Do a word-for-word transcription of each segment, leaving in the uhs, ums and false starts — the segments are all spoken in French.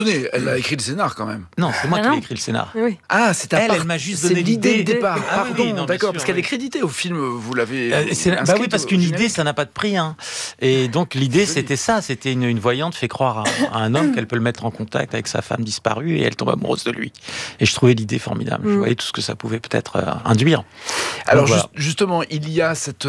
Elle a écrit le scénar quand même. Non, c'est moi Ah qui non. ai écrit le scénar. Oui. Ah, c'est à Elle, part- elle m'a juste c'est donné l'idée l'idée. de départ. Ah oui, Pardon, oui, non, bien d'accord, sûr, parce qu'elle oui. est créditée au film, vous l'avez. Euh, c'est- bah oui, parce inscrite qu'une au idée, générique. ça n'a pas de prix. Hein. Et donc l'idée, c'était ça. C'était une, une voyante fait croire à, à un homme qu'elle peut le mettre en contact avec sa femme disparue et elle tombe amoureuse de lui. Et je trouvais l'idée formidable. Je Mm. voyais tout ce que ça pouvait peut-être euh, induire. Alors Donc, voilà. juste- justement, il y a cette,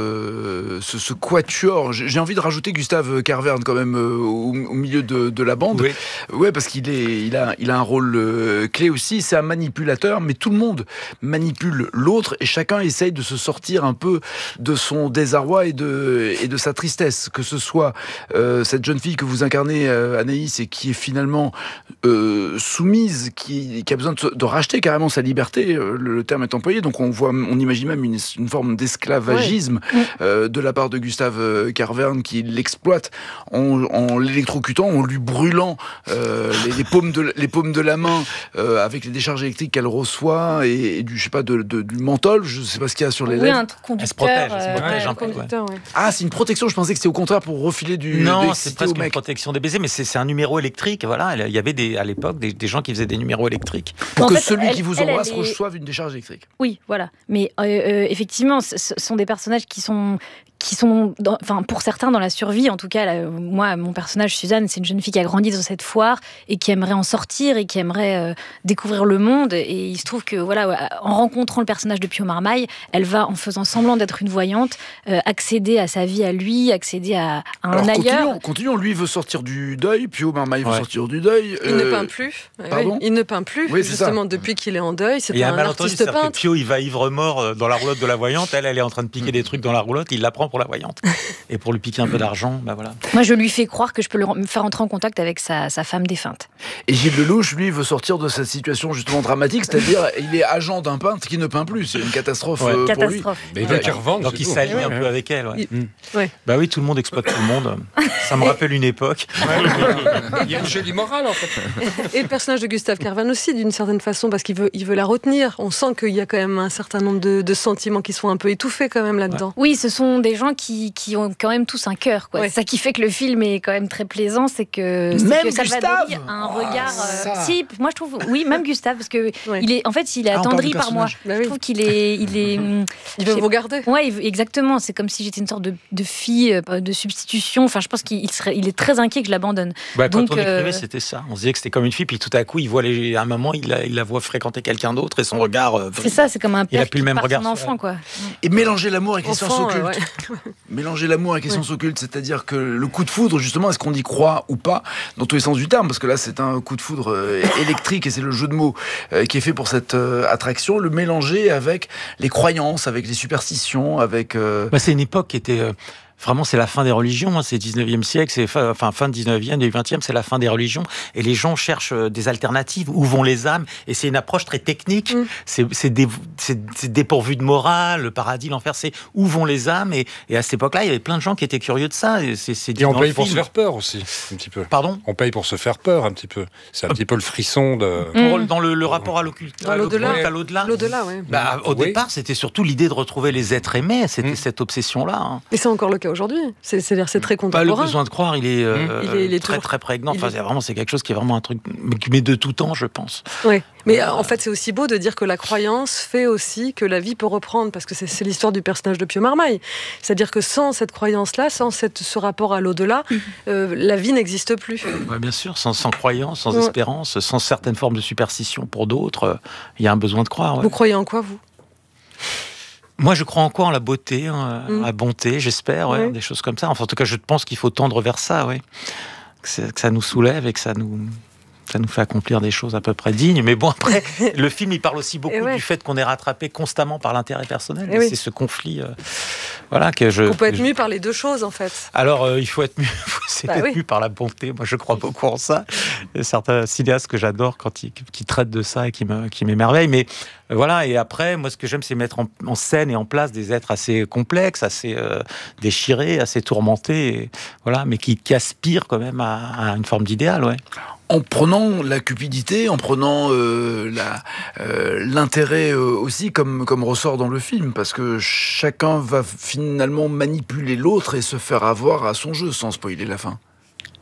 euh, ce, ce quatuor. J'ai j'ai envie de rajouter Gustave Carverne quand même euh, au, au milieu de, de la bande. Oui. Ouais, parce qu'il est, il a, il a un rôle euh, clé aussi. C'est un manipulateur, mais tout le monde manipule l'autre et chacun essaye de se sortir un peu de son désarroi et de, et de sa tristesse. Que ce soit euh, cette jeune fille que vous incarnez, euh, Anaïs, et qui est finalement euh, soumise, qui, qui a besoin de, se- de racheter carrément sa liberté. euh, le, le terme est employé, donc on voit, on imagine même une, une forme d'esclavagisme Ouais. euh, de la part de Gustave euh, Carverne qui l'exploite en, en l'électrocutant, en lui brûlant euh, les, les paumes de les paumes de la main euh, avec les décharges électriques qu'elle reçoit et, et du je sais pas de, de- du menthol, je sais pas ce qu'il y a sur les Oui, lèvres. un truc conducteur. Elle se protège, elle se euh, protège ouais, un peu, conducteur, ouais. Ah, c'est une protection. Je pensais que c'était au contraire pour refiler du Non, de c'est l'excité presque au une mec. protection des baisers, mais c'est c'est un numéro électrique. Voilà, il y avait des, à l'époque des, des gens qui faisaient des numéros électriques. Pour En que fait, celui elle- qui vous elle, embrasse elle est- reçoive une décharge électrique. Oui, voilà. Mais euh, euh, effectivement, ce ce sont des personnages qui sont, qui sont, dans- enfin pour certains dans la survie. En tout cas, là, moi, mon personnage Suzanne, c'est une jeune fille qui a grandi dans cette foire et qui aimerait en sortir et qui aimerait euh, découvrir le monde. Et il se trouve que voilà, en rencontrant le personnage de Pio Marmaille, elle va, en faisant semblant d'être une voyante, euh, accéder à sa vie à lui, accéder à, à un Alors ailleurs. continuons, continuons. Lui veut sortir du deuil, Pio Marmaille veut Ouais. sortir du deuil. Il ne euh, peint plus. Ouais, pardon oui, il ne peint plus. Oui, c'est justement, ça. depuis qu'il est en deuil, c'est Il y a pas un un malentendu, artiste c'est-à-dire que peintre. Pio, il va ivre mort euh, dans la roulotte de la voyante. Elle, elle est en train de piquer des trucs dans la roulotte. Il la prend pour la voyante. Et pour lui piquer un peu d'argent, bah voilà. Moi, je lui fais croire que je peux le, me faire entrer en contact avec sa, sa femme défunte. Et Gilles Lelouch, lui, veut sortir de cette situation justement dramatique, c'est-à-dire il est agent d'un peintre qui ne peint plus. C'est une catastrophe Ouais. euh, pour lui. Catastrophe. Mais il veut Ouais. qu'il revende. Donc c'est il tout. s'allie Ouais. un peu avec elle. Ouais. Il- Mm. ouais. Bah oui, tout le monde exploite tout le monde. Ça me rappelle une époque. Il y a une jolie morale en fait. Et le personnage de Gustave Carverne aussi, d'une certaine façon, parce qu'il veut, il veut la retenir. On sent qu'il y a quand même un certain nombre de, de sentiments qui sont un peu étouffés quand même là-dedans. Oui, ce sont des gens qui, qui ont quand même tous un cœur. Quoi. Ouais. C'est ça qui fait que le film est quand même très plaisant, c'est que, c'est Même que Salvadori Gustave a un Oh, regard. ça. Si, moi je trouve, oui, même Gustave, parce que Ouais. il est, en fait, il est Ah, on parle attendri du par moi. personnage. Bah Je oui. trouve qu'il est, il est. hum, Il veut j'ai- vous garder. Ouais, il- exactement. C'est comme si j'étais une sorte de, de fille euh, de substitution. Enfin, je pense qu'il il serait, il est très inquiet que je l'abandonne. Bah, quand Donc, on écrivait, euh, c'était ça. On se disait que c'était comme une fille, puis tout à coup, il voit les... à un moment, il la, il la voit fréquenter quelqu'un d'autre et son regard. euh, C'est ça, c'est comme un Il a père plus qui le même part regard son sur enfant, quoi. Et mélanger l'amour avec les sciences Enfant, occultes. euh, ouais. Mélanger l'amour avec les sciences occultes, c'est-à-dire que le coup de foudre, justement, est-ce qu'on y croit ou pas, dans tous les sens du terme, parce que là, c'est un coup de foudre euh, électrique et c'est le jeu de mots euh, qui est fait pour cette euh, attraction, le mélanger avec les croyances, avec les superstitions, avec... euh, Bah, c'est une époque qui était. euh, Vraiment, c'est la fin des religions, hein, c'est le dix-neuvième siècle, c'est fin, enfin, fin dix-neuvième, début vingtième, c'est la fin des religions. Et les gens cherchent euh, des alternatives, où vont les âmes. Et c'est une approche très technique, Mm. c'est, c'est, dé- c'est, c'est dépourvu de morale, le paradis, l'enfer, c'est où vont les âmes. Et, et à cette époque-là, il y avait plein de gens qui étaient curieux de ça. Et, c'est, c'est dit Et on dans le paye pour se film. faire peur aussi, un petit peu. Pardon On paye pour se faire peur un petit peu. C'est un petit peu le frisson de. Pour- Mm. Dans le, le rapport à l'occulte, Dans à l'au-delà. l'occulte, à l'au-delà. L'au-delà, oui. Bah, au Oui. départ, c'était surtout l'idée de retrouver les êtres aimés, c'était Mm. cette obsession-là. Hein. Et c'est encore le cas aujourd'hui. C'est, c'est-à-dire, c'est très Bah, le contemporain. besoin de croire, il est, euh, Il est- il est très toujours- très prégnant. il Enfin, est- c'est vraiment, c'est quelque chose qui est vraiment un truc, mais de tout temps, je pense. Ouais. Mais euh, en fait, c'est aussi beau de dire que la croyance fait aussi que la vie peut reprendre, parce que c'est, c'est l'histoire du personnage de Pio Marmaille. C'est-à-dire que sans cette croyance-là, sans cette, ce rapport à l'au-delà, euh, la vie n'existe plus. Ouais, bien sûr, sans, sans croyance, sans Ouais. espérance, sans certaines formes de superstition pour d'autres, euh, il y a un besoin de croire. Ouais. Vous croyez en quoi, vous ? Moi, je crois encore en la beauté, hein, Mm. la bonté, j'espère, ouais, Ouais. des choses comme ça. Enfin, en tout cas, je pense qu'il faut tendre vers ça, ouais. que, c'est- que ça nous soulève et que ça nous, ça nous fait accomplir des choses à peu près dignes. Mais bon, après, le film, il parle aussi beaucoup Et ouais. du fait qu'on est rattrapé constamment par l'intérêt personnel. Et Et oui. c'est ce conflit, euh, voilà, que je. On peut que être je- mu par les deux choses, en fait. Alors, euh, il faut être mu, faut essayer Bah d'être oui. mu par la bonté. Moi, je crois beaucoup en ça. Il y a certains cinéastes que j'adore quand ils, qui traitent de ça et qui, me, qui m'émerveillent. Mais euh, voilà, et après, moi, ce que j'aime, c'est mettre en, en scène et en place des êtres assez complexes, assez euh, déchirés, assez tourmentés, et, voilà, mais qui, qui aspirent quand même à, à une forme d'idéal, ouais. En prenant la cupidité, en prenant euh, la, euh, l'intérêt euh, aussi comme, comme ressort dans le film, parce que chacun va finalement manipuler l'autre et se faire avoir à son jeu, sans spoiler la fin.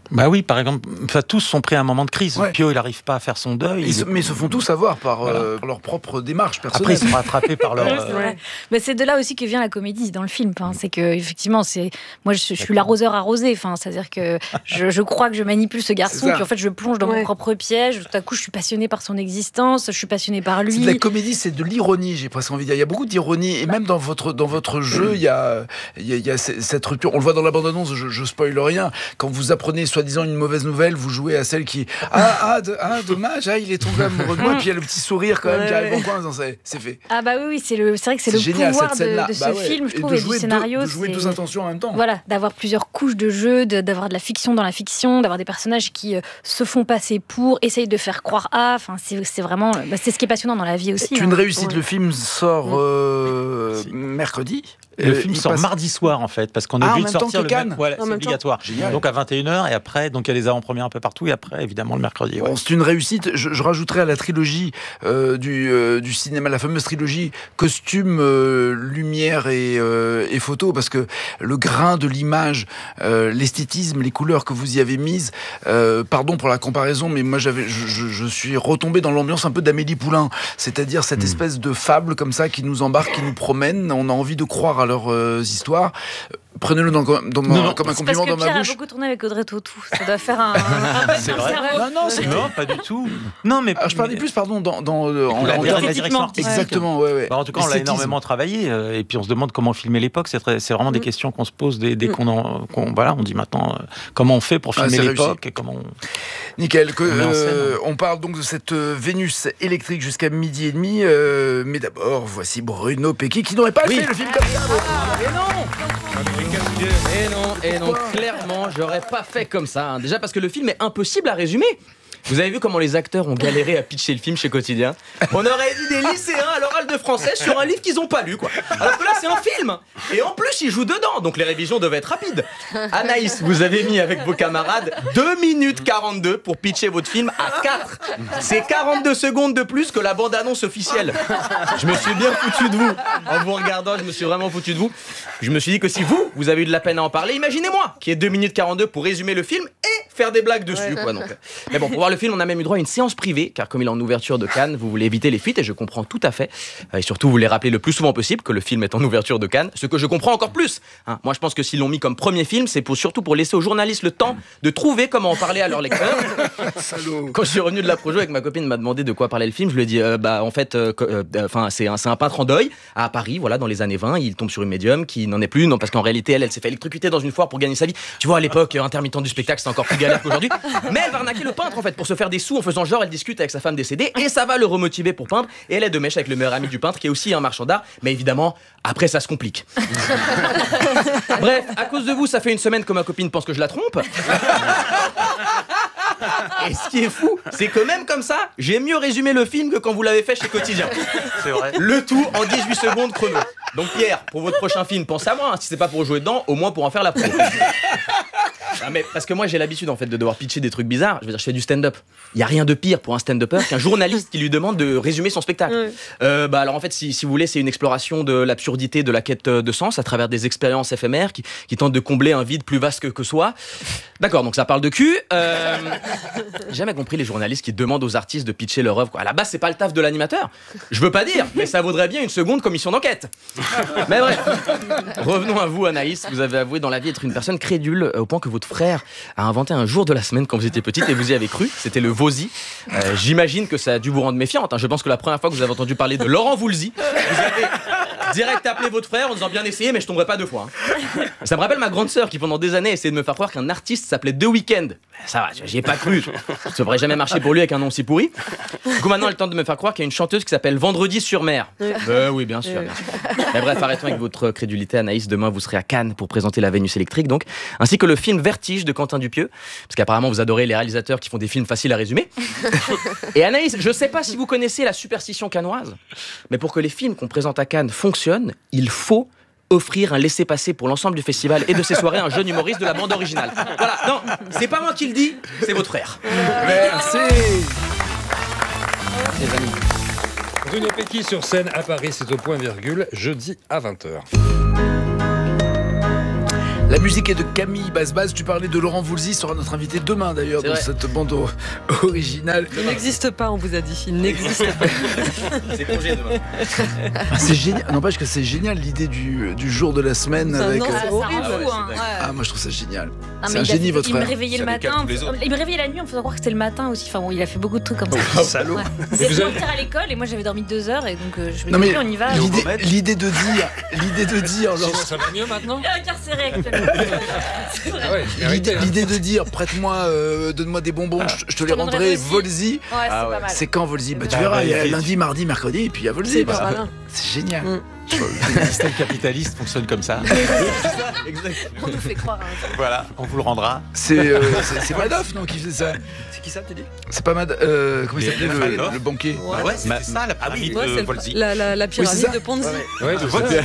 Bah oui, par exemple, enfin, tous sont pris à un moment de crise. Ouais. Pio, il n'arrive pas à faire son deuil. Ils il se- est- mais ils se font tous avoir par, Voilà. euh, par leur propre démarche Après, personnelle. ils sont rattrapés par leur. Ouais, euh, c'est vrai. Mais c'est de là aussi que vient la comédie dans le film. Enfin, c'est que effectivement, c'est moi, je, je suis l'arroseur arrosé. Enfin, c'est-à-dire que je, je crois que je manipule ce garçon, C'est ça. puis en fait, je plonge dans Ouais. mon propre piège. Tout à coup, je suis passionnée par son existence. Je suis passionnée par lui. C'est de la comédie, c'est de l'ironie, j'ai presque envie de dire. Il y a beaucoup d'ironie, et même dans votre, dans votre jeu, il y a, il y a, il y a ce- cette rupture. On le voit dans la bande-annonce, je, je spoil rien. Quand vous apprenez soi-disant une mauvaise nouvelle, vous jouez à celle qui. Ah, ah, de- ah dommage, ah, il est tombé amoureux de moi, et puis il y a le petit sourire quand même Ouais, qui arrive ouais. en coin, non, c'est c'est fait. Ah bah oui, oui, c'est le, c'est vrai que c'est, C'est le génial pouvoir cette de, scène-là. de ce Bah ouais. film, je Et trouve, de et jouer du scénario. deux, de jouer c'est- deux intentions en même temps. Voilà, d'avoir plusieurs couches de jeu, de- d'avoir de la fiction dans la fiction, d'avoir des personnages qui euh, se font passer pour, essayent de faire croire à. Enfin, c'est, c'est vraiment, bah, c'est ce qui est passionnant dans la vie aussi. C'est hein. une réussite. Ouais. Le film sort euh, Si. mercredi. Le Euh, film il sort passe- mardi soir en fait, parce qu'on est Ah, en obligé de même temps sortir que le Cannes. même. Voilà, En c'est même temps. obligatoire. Génial. Donc à vingt et une heures et après, donc il y a les avant-premières un peu partout et après évidemment le mercredi. ouais. Bon, c'est une réussite. Je, je rajouterai à la trilogie euh, du, euh, du cinéma, la fameuse trilogie costume, euh, lumière et, euh, et photo, parce que le grain de l'image, euh, l'esthétisme, les couleurs que vous y avez mises, euh, pardon pour la comparaison, mais moi j'avais, je, je- je suis retombé dans l'ambiance un peu d'Amélie Poulain, c'est-à-dire cette Mm. espèce de fable comme ça qui nous embarque, qui nous promène. On a envie de croire à leurs euh, histoires. Prenez-le dans, dans- Non, non, comme un C'est parce compliment que dans ma Pierre a bouche. beaucoup tourné avec Audrey Tautou. Ça doit faire un. un C'est un vrai. cerveau. Non, non, c'est Non, pas du tout. Non, mais. Alors, je parlais mais- plus, pardon, dans, dans, euh, en, La, en la termes- direction artistique. Exactement, ouais, ouais. Bah, en tout cas, on l'a L'esthétisme. énormément travaillé euh, et puis on se demande comment filmer l'époque. C'est, très- c'est vraiment des Mm. questions qu'on se pose dès, dès Mm. qu'on, en, qu'on- voilà, on dit maintenant euh, comment on fait pour Ah, filmer c'est l'époque réussi. et comment. On... Nickel. Que, On met en scène. euh, on parle donc de cette euh, Vénus électrique jusqu'à midi et demi. euh, mais d'abord, voici Bruno Pecky qui n'aurait pas Oui. fait le film comme ça. Et non Et non, et non, clairement, j'aurais pas fait comme ça. hein. Déjà parce que le film est impossible à résumer. Vous avez vu comment les acteurs ont galéré à pitcher le film chez Quotidien? On aurait dit des lycéens à l'oral de français sur un livre qu'ils ont pas lu, quoi. Alors que là, c'est un film. Et en plus, ils jouent dedans, donc les révisions devaient être rapides. Anaïs, vous avez mis avec vos camarades deux minutes quarante-deux pour pitcher votre film à quatre. C'est quarante-deux secondes de plus que la bande-annonce officielle. Je me suis bien foutu de vous. En vous regardant, je me suis vraiment foutu de vous. Je me suis dit que si vous, vous avez eu de la peine à en parler, imaginez-moi, qui est deux minutes quarante-deux pour résumer le film et faire des blagues dessus, quoi. Donc. Mais bon, pour voir le film, on a même eu droit à une séance privée, car comme il est en ouverture de Cannes, vous voulez éviter les fuites, et je comprends tout à fait. Euh, Et surtout, vous voulez rappeler le plus souvent possible que le film est en ouverture de Cannes, ce que je comprends encore plus. Hein, moi, je pense que s'ils l'ont mis comme premier film, c'est pour, surtout pour laisser aux journalistes le temps de trouver comment en parler à leurs lecteurs. Salaud. Quand je suis revenu de la projo avec ma copine m'a demandé de quoi parlait le film, je lui ai dit euh, bah en fait euh, que- euh, enfin c'est un, c'est un peintre en deuil à Paris, voilà, dans les années vingt, il tombe sur une médium qui n'en est plus, non parce qu'en réalité elle elle s'est fait électrocuter dans une foire pour gagner sa vie. Tu vois, à l'époque euh, intermittent du spectacle, c'était encore plus galère qu'aujourd'hui. Mais elle va arnaquer le peintre en fait pour se faire des sous en faisant genre elle discute avec sa femme décédée et ça va le remotiver pour peindre, et elle est de mèche avec le meilleur ami du peintre qui est aussi un marchand d'art, mais évidemment après ça se complique. Bref, à cause de vous, ça fait une semaine que ma copine pense que je la trompe. Et ce qui est fou, c'est que même comme ça, j'ai mieux résumé le film que quand vous l'avez fait chez Quotidien. C'est vrai. Le tout en dix-huit secondes chrono. Donc Pierre, pour votre prochain film, pensez à moi, hein. Si c'est pas pour jouer dedans, au moins pour en faire la promo. Ah, mais parce que moi j'ai l'habitude en fait de devoir pitcher des trucs bizarres. Je veux dire, je fais du stand-up. Il y a rien de pire pour un stand-upper qu'un journaliste qui lui demande de résumer son spectacle. Ouais. Euh, bah alors en fait, si, si vous voulez, c'est une exploration de l'absurdité de la quête de sens à travers des expériences éphémères qui, qui tentent de combler un vide plus vaste que, que soi. D'accord, donc ça parle de cul. Euh, j'ai jamais compris les journalistes qui demandent aux artistes de pitcher leur œuvre, quoi. À la base, c'est pas le taf de l'animateur. Je veux pas dire, mais ça vaudrait bien une seconde commission d'enquête. Mais bref, revenons à vous, Anaïs. Vous avez avoué dans la vie être une personne crédule au point que votre frère a inventé un jour de la semaine quand vous étiez petite et vous y avez cru. C'était le Vozy. Euh, j'imagine que ça a dû vous rendre méfiante, hein. Je pense que la première fois que vous avez entendu parler de Laurent Voulzy, vous avez direct appelé votre frère en disant bien essayé, mais je tomberai pas deux fois. hein. Ça me rappelle ma grande sœur qui pendant des années essayait de me faire croire qu'un artiste s'appelait The Weeknd. Ça va, j'y ai pas cru. Ça aurait jamais marché pour lui avec un nom si pourri. Du coup maintenant elle tente de me faire croire qu'il y a une chanteuse qui s'appelle Vendredi sur mer. Euh, oui, bien sûr, bien sûr. Mais bref, arrêtons avec votre crédulité, Anaïs. Demain vous serez à Cannes pour présenter la Vénus électrique, donc, ainsi que le film Vertige de Quentin Dupieux, parce qu'apparemment vous adorez les réalisateurs qui font des films faciles à résumer. Et Anaïs, je sais pas si vous connaissez la superstition cannoise, mais pour que les films qu'on présente à Cannes fonctionnent, il faut offrir un laissez-passer pour l'ensemble du festival et de ses soirées à un jeune humoriste de la bande originale. Voilà, non, c'est pas moi qui le dis, c'est votre frère. Merci. Les amis. Bruno Pecky sur scène à Paris, c'est au point virgule, jeudi à vingt heures. La musique est de Camille Basse-Basse. Tu parlais de Laurent Voulzy, sera notre invité demain d'ailleurs C'est dans vrai. cette bande o- originale. Il n'existe pas, on vous a dit. Il n'existe pas. C'est congé demain. Ah, c'est génial. N'empêche que c'est génial l'idée du, du jour de la semaine Ça, avec. non, euh, c'est ça horrible. rend fou, hein. Ouais, Ah, moi je trouve ça génial. Non, C'est mais un il a génie fait- votre Il me frère. réveillait le Ça décale matin. tous les autres. Il me réveillait la nuit en me faisant croire que c'était le matin aussi. Enfin bon, il a fait beaucoup de trucs comme ça. Oh, salaud. Ouais. Il vous devait avez- partir à l'école et moi j'avais dormi deux heures et donc euh, je me Non, dis mais ok, on y va. L'idée, l'idée de dire, l'idée de dire, Sinon, lors- ça va mieux maintenant. Il est incarcéré actuellement. C'est vrai. Ah ouais, l'idée, mérité, hein. l'idée de dire, prête-moi, euh, donne-moi des bonbons, je, je te les t'en donnerai rendrai. aussi. Volzy. Ouais, c'est Ah ouais. pas mal. C'est quand Volzy? Bah tu Bah, verras, il y a bah, lundi, mardi, mercredi, et puis il y a Volzy. C'est Bah, pas malin. c'est génial. Mm. Le système capitaliste fonctionne comme ça. On nous fait croire. hein. Voilà, on vous le rendra. C'est, euh, c'est, c'est Madoff, non, qui faisait ça? C'est qui ça, t'as dit? C'est pas Madoff. Euh, comment il Les- s'appelait les le, Madoff le banquier? Ouais. Ah ouais, c'était ça la Ah oui, pyramide Ouais, de c'est Volzy. la, la, la Oui, c'est pyramide ça. de Ponzi. Ouais, de Volzy.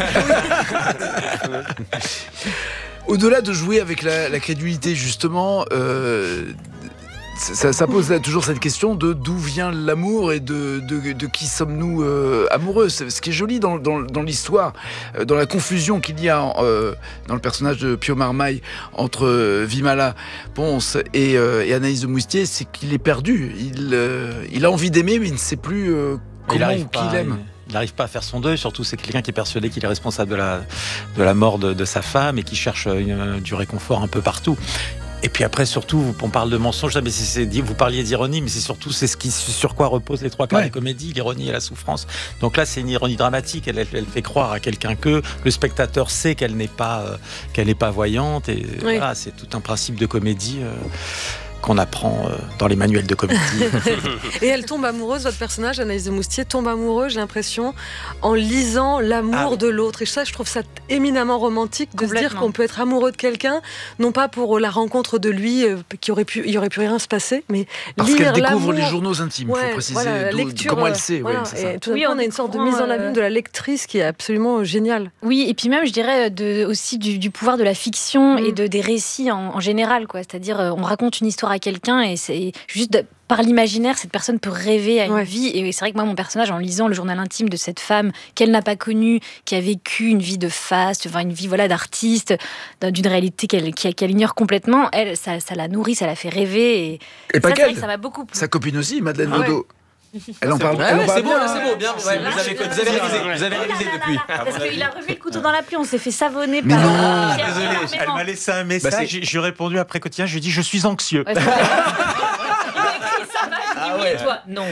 Au-delà de jouer avec la, la crédulité, justement, euh, ça, ça pose là toujours cette question de d'où vient l'amour et de, de, de qui sommes-nous euh, amoureux. C'est- Ce qui est joli dans, dans, dans l'histoire, euh, dans la confusion qu'il y a euh, dans le personnage de Pio Marmaille entre euh, Vimala Ponce et, euh, et Anaïs de Moustier, c'est qu'il est perdu. Il, euh, il a envie d'aimer, mais il ne sait plus euh, Il comment arrive ou qui pas, il aime. il n'arrive pas à faire son deuil, surtout c'est quelqu'un qui est persuadé qu'il est responsable de la, de la mort de, de sa femme et qui cherche euh, du réconfort un peu partout. Et puis après, surtout, on parle de mensonge, mais c'est, c'est, dit- vous parliez d'ironie, mais c'est surtout c'est ce qui, sur quoi reposent les trois quarts Ouais. des comédies, l'ironie et la souffrance. Donc là, c'est une ironie dramatique, elle, elle, elle fait croire à quelqu'un que le spectateur sait qu'elle n'est pas, euh, qu'elle n'est pas voyante, et Oui. voilà, c'est tout un principe de comédie euh, qu'on apprend euh, dans les manuels de comédie. Et elle tombe amoureuse, votre personnage, Anaïs de Moustier, tombe amoureuse, j'ai l'impression, en lisant l'amour Ah oui. de l'autre. Et ça, je trouve ça éminemment romantique de se dire Complètement. qu'on peut être amoureux de quelqu'un, non pas pour la rencontre de lui, euh, qui aurait pu, il aurait pu rien se passer, mais Parce lire qu'elle découvre l'amour. les journaux intimes, il Ouais, faut préciser voilà, la d'où- lecture, comment elle euh, sait. voilà. Ouais, c'est ça. Et tout d'un Oui, coup, en on a une sorte de découvrant, mise en euh, abîme de la lectrice qui est absolument géniale. Oui, et puis même, je dirais, de, aussi du, du pouvoir de la fiction Mm. et de, des récits en, en général, quoi. C'est-à-dire, euh, on raconte une histoire à quelqu'un et c'est juste de- par l'imaginaire, cette personne peut rêver à une Ouais. vie. Et c'est vrai que moi, mon personnage, en lisant le journal intime de cette femme qu'elle n'a pas connue, qui a vécu une vie de faste, enfin une vie voilà d'artiste, d'un- d'une réalité qu'elle, qu'elle qu'elle ignore complètement, elle, ça, ça la nourrit, ça la fait rêver. Et, Et pas ça, c'est vrai qu'elle. que ça m'a beaucoup plu. Sa copine aussi, Madeleine Ah ouais. Vaudot. Elle en parle. Ouais, elle en ouais, parle c'est beau, bien, là, hein. c'est beau, bien. Ouais, C'est vous, vrai. avez, vous avez révisé, vous avez Oh là révisé là là depuis. là, parce qu'il a revu le couteau dans la pluie, on s'est fait savonner Mais par non. euh, Ah, Pierre désolé, énormément. elle m'a laissé un Bah, message, c'est- j'ai, j'ai répondu après quotidien, je lui ai dit je suis anxieux. Ouais, c'est vrai. Il m'a écrit ça va, je dis Ah oui, ouais. et toi non.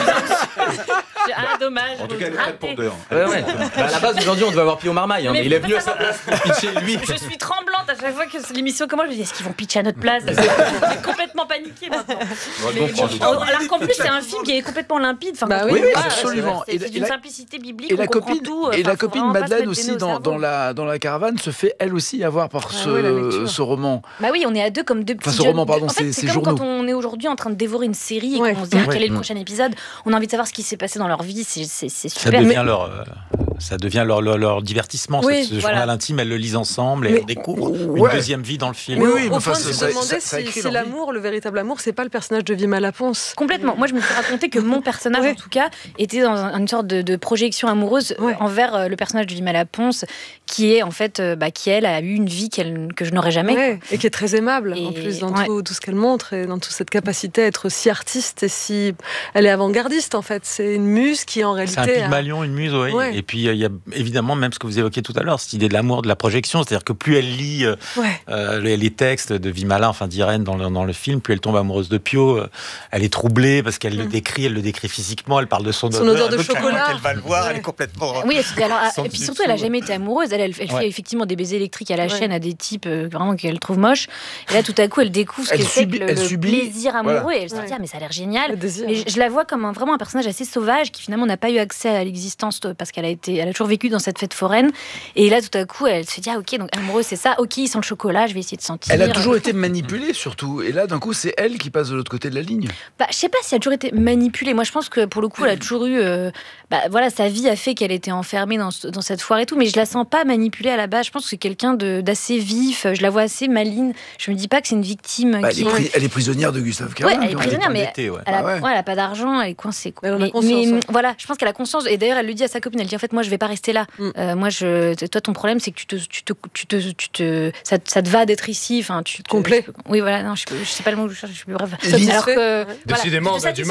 Je- ah dommage. En tout cas, elle est raté. prête pour deux. hein. Ouais, ouais. Bah, à la base, aujourd'hui, on devait avoir Pio Marmaille, hein, mais, Mais il est faut venu à pas sa place pour pitcher lui. Je suis tremblante à chaque fois que l'émission commence. Je me dis est-ce qu'ils vont pitcher à notre place? Je suis complètement paniquée maintenant. On va le Mais comprendre. bon, alors qu'en plus c'est un film qui est complètement limpide. Enfin, Bah quand oui, on oui, voit, absolument. C'est Et la- c'est et d'une la- simplicité biblique. Et on la comprend copine, tout. et Enfin, la faut copine vraiment pas se Madeleine mettre des aussi nœuds au dans, cerveau. dans la dans la caravane se fait elle aussi avoir par Ah ce, ouais, la lecture. ce roman. Bah oui, on est à deux comme deux petits. Enfin, ce jeunes- roman, pardon, en fait, ces- c'est ces comme journaux. quand on est aujourd'hui en train de dévorer une série et Ouais. qu'on se dit ah, quel est le Ouais. prochain épisode. On a envie de savoir ce qui s'est passé dans leur vie. C'est c'est- c'est Ça super. devient, Mais- leur, euh, ça devient leur, leur, leur divertissement. Oui, ce ce voilà. journal intime, elles le lisent ensemble et Mais- on découvre Ouais. une deuxième vie dans le film. Mais Oui, au, oui, mais au enfin, point de ça- se ça- demander ça- ça si, écrit si leur vie. l'amour, le véritable amour, c'est pas le personnage de Vimala Ponce. Complètement. Moi, je me suis raconté que mon personnage, Ouais. en tout cas, était dans un- une sorte de, de projection amoureuse Ouais. envers euh, le personnage de Vimala Ponce, qui est en fait, euh, bah, qui elle a eu une vie qu'elle- que je n'aurais jamais. Ouais, et qui est très aimable en Et- plus dans ouais. tout, tout ce qu'elle montre et dans toute cette capacité à être si artiste et si elle est avant-gardiste en fait. C'est une muse qui en réalité. C'est un a- Pygmalion, une muse, oui. Ouais. Et puis euh, il y a évidemment même ce que vous évoquiez tout à l'heure, cette idée de l'amour, de la projection, c'est-à-dire que plus elle lit euh, Ouais. euh, les, les textes de Vimala, enfin d'Irène dans le, dans le film, plus elle tombe amoureuse de Pio. euh, elle est troublée parce qu'elle le Mm. décrit, elle le décrit physiquement, elle parle de son, Son odeur de elle veut qu'à chocolat. moins qu'elle va le voir, Ouais. elle est complètement. Oui, et, alors, Sans et puis dessus surtout, elle n'a dessous. jamais été amoureuse. Elle, elle, elle Ouais. fait effectivement des baisers électriques à la Ouais. chaîne à des types euh, vraiment qu'elle trouve moches. Et là, tout à coup, elle découvre ce Elle que c'est subit- que le, elle le subit- plaisir amoureux. voilà. Et elle se dit Ouais. ah, mais ça a l'air génial. Le désir. Mais je, je la vois comme un, vraiment un personnage assez sauvage qui finalement n'a pas eu accès à l'existence euh, parce qu'elle a été, elle a toujours vécu dans cette fête foraine. Et là, tout à coup, elle se dit ah ok, donc amoureux c'est ça. Ok, il sent le chocolat, je vais essayer de sentir. Elle a toujours été manipulée surtout. Et là, d'un coup, c'est elle qui passe de l'autre côté de la ligne. Bah, je sais pas si elle a toujours été manipulée. Moi, je pense que pour le coup, elle a toujours eu. euh, bah, voilà, sa vie a fait qu'elle était enfermée dans, ce- dans cette foire et tout. Mais je la sens pas manipulée à la base. Je pense que c'est quelqu'un de- d'assez vif. Je la vois assez maligne. Je me dis pas que c'est une victime Bah, elle, qui. est pri- elle est prisonnière de Gustave Caron. Ouais, elle est quand prisonnière, même. mais Endettée, ouais. Elle a, Ah ouais. ouais, elle a pas d'argent, elle est coincée. Quoi. Elle en a mais conscience, mais, ouais. voilà, je pense qu'elle a conscience. Et d'ailleurs, elle le dit à sa copine. Elle dit en fait, moi, je vais pas rester là. Mm. Euh, moi, je, toi, ton problème, c'est que tu te, tu te, tu te, tu te ça, ça te va d'être ici. Enfin, tu te, Complet. Je, oui, voilà. Non, je, je sais pas le mot que je cherche. Je suis plus bref. Lise. Alors que, Ouais. voilà, Décidément, tu te on a du